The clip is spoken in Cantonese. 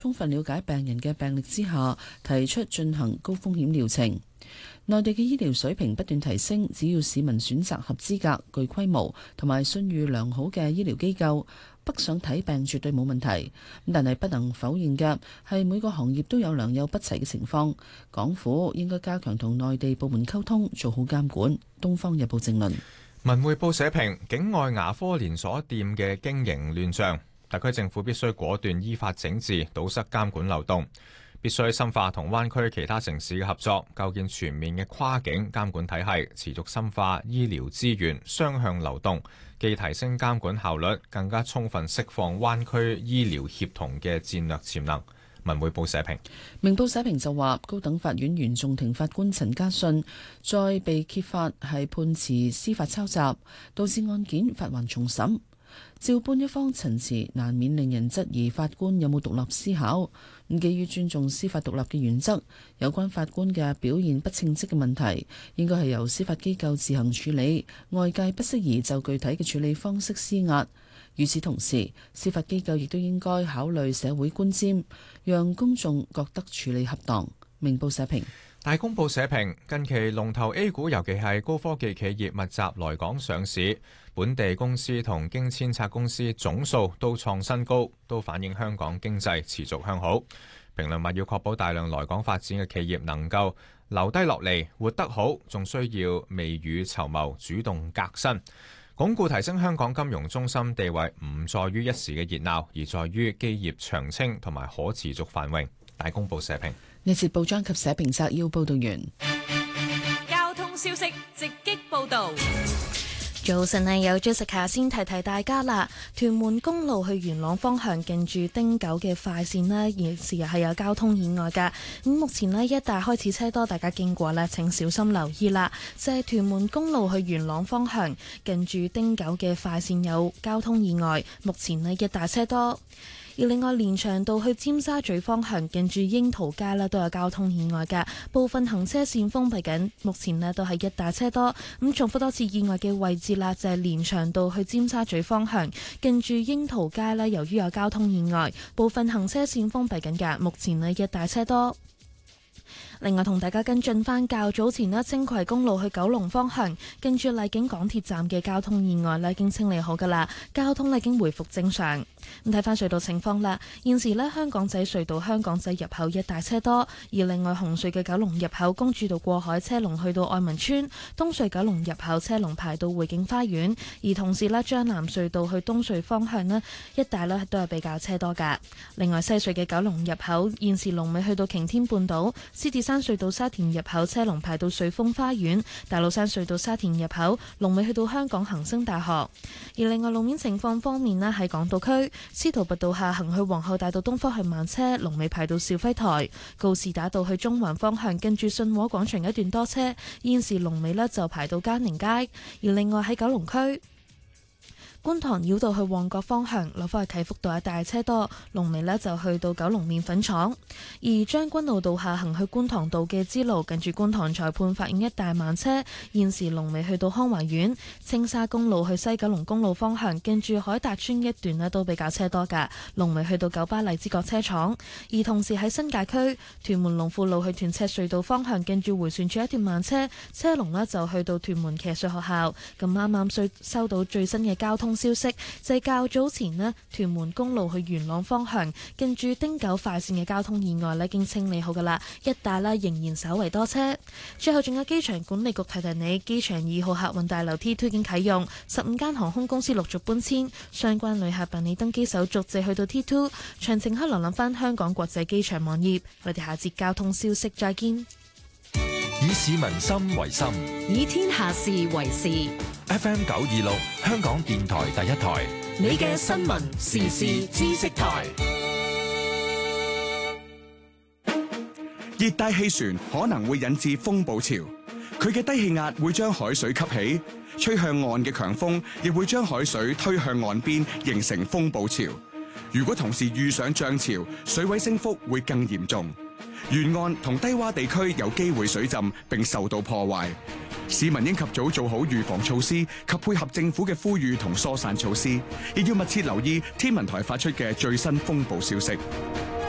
充分了解病人嘅病歷之下，提出進行高風險療程。內地嘅醫療水平不斷提升，只要市民選擇合資格、具規模同埋信譽良好嘅醫療機構，北上睇病絕對冇問題。但係不能否認嘅係每個行業都有良莠不齊嘅情況，港府應該加強同內地部門溝通，做好監管。《東方日報》正論。 文匯報社評：境外牙科連鎖店嘅經營亂象，特區政府必須果斷依法整治，堵塞監管漏洞，必須深化同灣區其他城市嘅合作，構建全面嘅跨境監管體系，持續深化醫療資源雙向流動，既提升監管效率，更加充分釋放灣區醫療協同嘅戰略潛能。文匯報社評。 明報社評就話，高等法院原訟庭法官陳家信再被揭發係判詞司法抄襲，導致案件發還重審。照搬一方陳詞，難免令人質疑法官有冇獨立思考。咁基於尊重司法獨立嘅原則，有關法官嘅表現不稱職嘅問題，應該係由司法機構自行處理，外界不適宜就具體嘅處理方式施壓。與此同時，司法機構亦都應該考慮社會觀瞻，讓公眾覺得處理恰當。明報社評。 大公報社評：近期龍頭 A 股，尤其係高科技企業密集來港上市，本地公司同經遷冊公司總數都創新高，都反映香港經濟持續向好。評論話要確保大量來港發展嘅企業能夠留低落嚟，活得好，仲需要未雨綢繆，主動革新。鞏固提升香港金融中心地位，唔在於一時嘅熱鬧，而在於基業長青同埋可持續繁榮。大公報社評。 呢節報章及社評摘要報道完。 交通消息直擊報道。 早晨啊，有 Jessica 先提提大家啦。屯門公路去元朗方向近住汀九嘅快線呢，現時係有交通意外噶。咁目前呢，一帶開始車多，大家經過呢，請小心留意啦。就係屯門公路去元朗方向近住汀九嘅快線有交通意外，目前呢，一帶車多。而另外，連翔道去尖沙咀方向近住櫻桃街都有交通意外嘅，部分行車線封閉緊，目前都係一大車多。咁重複多次意外嘅位置啦，就係連翔道去尖沙咀方向近住櫻桃街由於有交通意外，部分行車線封閉緊嘅，目前一大車多。另外同大家跟進返較早前青葵公路去九龍方向近住荔景港鐵站嘅交通意外已經清理好㗎啦，交通已經回復正常。咁睇返隧道情況啦，現時香港仔隧道香港仔入口一大車多，而另外紅隧嘅九龍入口公主道過海車龍去到愛民村，東隧九龍入口車龍排到匯景花園，而同時將南隧道去東隧方向一帶都係比較車多㗎。另外西隧嘅九龍入口現時龍尾去到擎天半島，獅子山隧道沙田入口車龍排到瑞豐花園，大老山隧道沙田入口龍尾去到香港恒生大學。而另外路面情況方面喺港島區司徒拔道下行去皇后大道東方向慢車，龍尾排到肇輝台；告士打道去中環方向近住信和廣場一段多車，現時龍尾就排到嘉寧街。而另外喺九龍區觀塘繞道去旺角方向，落返去啟福道一帶車多，龍尾就去到九龍麵粉廠；而將軍澳道下行去觀塘道嘅支路，近住觀塘裁判法院一帶慢車，現時龍尾去到康華苑；青沙公路去西九龍公路方向，近住海達村一段都比較車多㗎，龍尾去到九巴荔枝角車廠；而同時喺新界區屯門龍富路去屯赤隧道方向，近住迴旋處一段慢車，車龍就去到屯門騎術學校。咁啱啱收到最新嘅交通消息，就係較早前屯門公路去元朗方向近住汀九快線嘅交通意外已經清理好噶啦，一帶仍然稍為多車。最後仲有機場管理局提提你，機場2號客運大樓 T2 已經啟用，15間航空公司陸續搬遷，相關旅客辦理登機手續就去到 T2。詳情可瀏覽翻香港國際機場網頁。我哋下節交通消息再見。 以市民心為心， 以天下事為事。 FM 926香港電台第一台， 你嘅新聞時事知識台。 熱帶氣旋可能會引致風暴潮，佢嘅低氣壓會將海水吸起，吹向岸嘅強風亦會將海水推向岸邊，形成風暴潮。如果同時遇上漲潮，水位升幅會更嚴重。沿岸同低洼地區有機會水浸並受到破壞，市民應及早做好預防措施及配合政府嘅呼籲同疏散措施，亦要密切留意天文台發出嘅最新風暴消息。